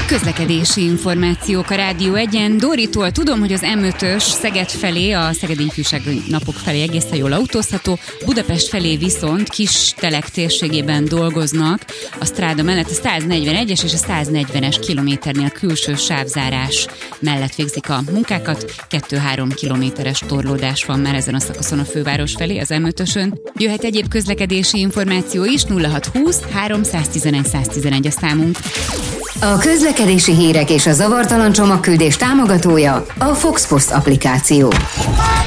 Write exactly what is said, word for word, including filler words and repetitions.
Közlekedési információk a Rádió egyen. Doritól tudom, hogy az em ötös Szeged felé, a Szegedi Ifjúsági Napok felé egészen jól autózható, Budapest felé viszont Kistelek térségében dolgoznak a stráda mellett, a száznegyvenegyes és a száznegyvenes kilométernél külső sávzárás mellett végzik a munkákat. kettő-három kilométeres torlódás van már ezen a szakaszon a főváros felé, az em ötösön. Jöhet egyéb közlekedési információ is, nulla hatszázhúsz háromszáztizenegy száztizenegy a számunk. A közlekedési hírek és a zavartalan csomagküldés támogatója a Fox Post applikáció.